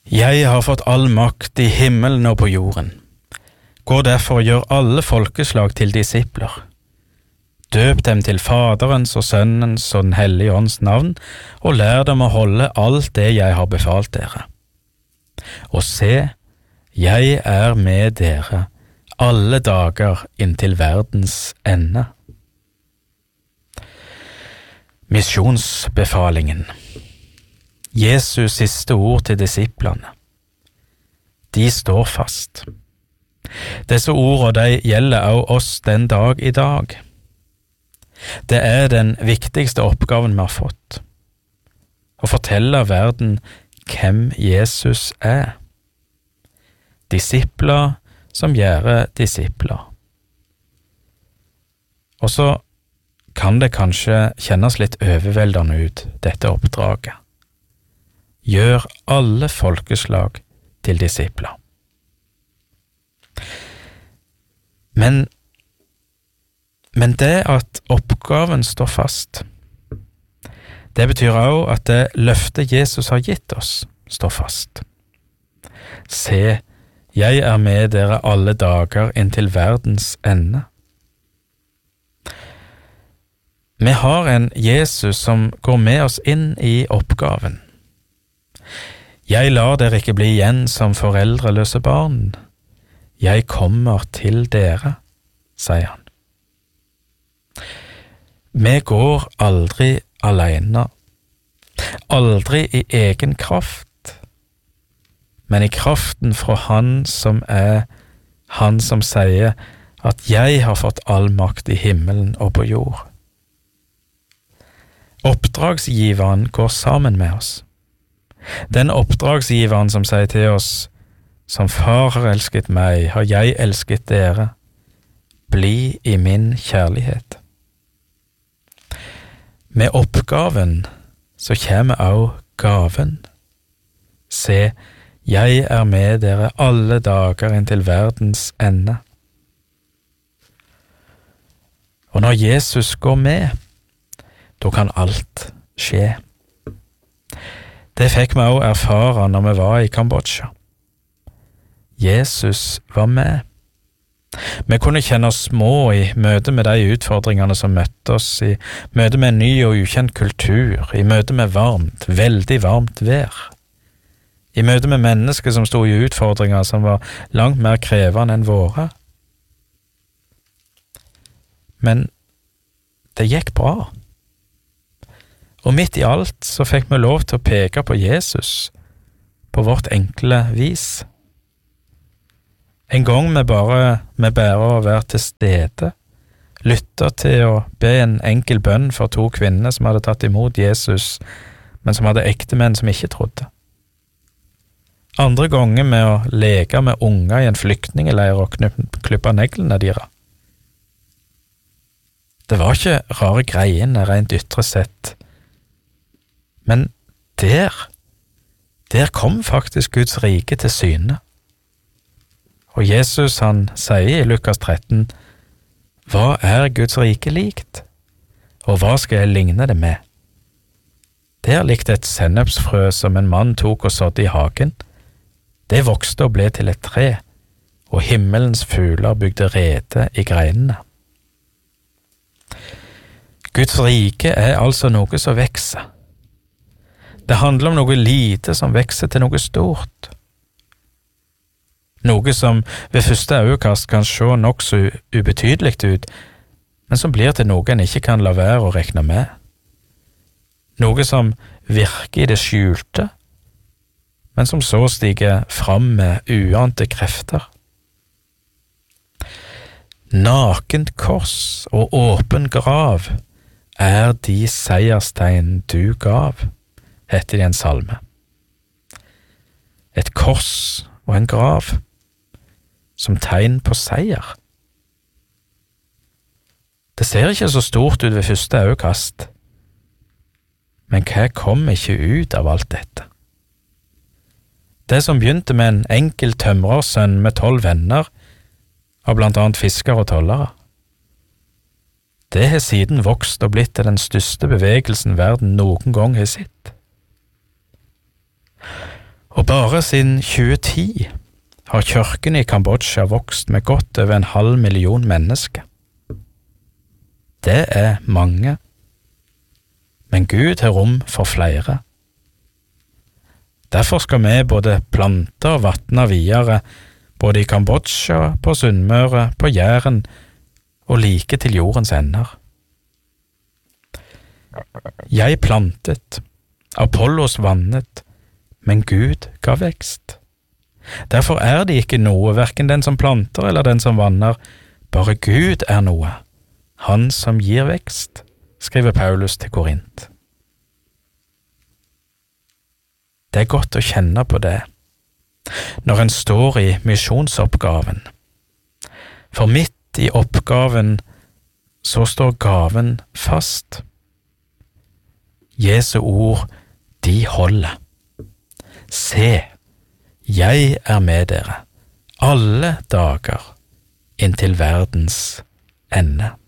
Jeg har fått all makt i himmelen og på jorden. Gå derfor og gjør alle folkeslag til disipler. Døp dem til Faderens og Sønnens og den hellige ånds navn, og lær dem å holde alt det jeg har befalt dere. Og se, jeg er med dere alle dager inntil verdens ende. Misjonsbefalingen. Jesus siste ord til disiplene. De står fast. Disse ordene de gjelder også oss den dag i dag. Det er den viktigste oppgaven vi har fått. Å fortelle verden hvem Jesus er. Disipler som gjør disipler. Og så kan det kanskje kjennes litt overveldende ut, dette oppdraget. Gjør alle folkeslag til disipler. Men det at oppgaven står fast, det betyr også at det løftet Jesus har gitt oss, står fast. Se, jeg er med dere alle dager inntil verdens ende. Vi har en Jesus som går med oss inn i oppgaven. Jeg lar dere ikke bli igjen som foreldreløse barn. Jeg kommer til dere, sier han. Vi går aldri alene, aldri i egen kraft, men i kraften fra Han som er Han som sier at jeg har fått all makt i himmelen og på jord. Oppdragsgiveren går sammen med oss. Den oppdragsgiveren som sier til oss, som Far har elsket meg, har jeg elsket dere. Bli i min kjærlighet. Med oppgaven så kommer også gaven. Se, jeg er med dere alle dager inntil verdens ende. Og når Jesus går med, da kan alt skje. Det fikk vi også erfare når vi var i Kambodsja. Jesus var med. Vi kunne kjenne oss små i møte med de utfordringene som møtte oss, i møte med en ny og ukjent kultur, i møte med varmt, veldig varmt vær, i møte med mennesker som stod i utfordringer som var langt mer krevende enn våre. Men det gikk bra. Og midt i alt så fikk vi lov til å peke på Jesus på vårt enkle vis. En gang vi bare å være til stede, lytte til å be en enkel bønn for 2 kvinner som hadde tatt imot Jesus, men som hadde ektemenn som ikke trodde. Andre ganger med å leke med unger i en flyktningeleir og klippe neglene deres. Det var ikke rare greiene rent ytre sett, men der kom faktisk Guds rike til syne. Og Jesus han sier i Lukas 13, hva er Guds rike likt? Og hva skal jeg ligne det med? Der likte et sennepsfrø som en mann tok og sådde i hagen. Det vokste og ble til et tre, og himmelens fugler bygde rede i greinene. Guds rike er altså noe som vekser. Det handler om noe lite som vekser til noe stort. Noe som ved første øyekast kan se nok så ubetydelig ut, men som blir til noe en ikke kan la være å regne med. Noe som virker i det skjulte, men som så stiger fram med uante krefter. Nakent kors og åpen grav er de seierstegn du gav, heter det i en salme. Et kors og en grav som tegn på seier. Det ser ikke så stort ut ved første øyekast, men hva kom ikke ut av alt dette? Det som begynte med en enkel tømrersønn med 12 venner, av blant annet fiskere og tollere, det har siden vokst og blitt til den største bevegelsen verden noen gang har sett. Og Bare siden 2010 har kirken i Kambodsja vokst med godt over 500 000 mennesker. Det er mange, men Gud har rom for flere. Derfor skal vi både plante og vatne videre, både i Kambodsja, på Sunnmøre, på Jæren og like til jordens ender. Jeg plantet, Apollos vannet, men Gud ga vekst. Derfor er det ikke noe, hverken den som planter eller den som vanner, bare Gud er noe, han som gir vekst, skriver Paulus til Korint. Det er godt å kjenne på det, når en står i misjonsoppgaven. For midt i oppgaven så står gaven fast. Jesu ord, de holder. Se, jeg er med dere alle dager inntil verdens ende.